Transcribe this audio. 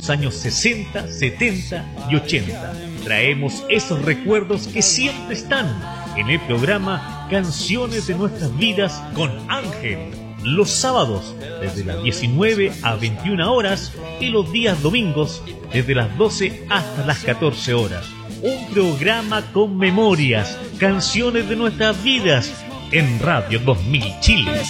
los años 60, 70 y 80. Traemos esos recuerdos que siempre están en el programa Canciones de Nuestras Vidas con Ángel. Los sábados desde las 19 a 21 horas y los días domingos desde las 12 hasta las 14 horas. Un programa con memorias, canciones de nuestras vidas en Radio 2000 Chile.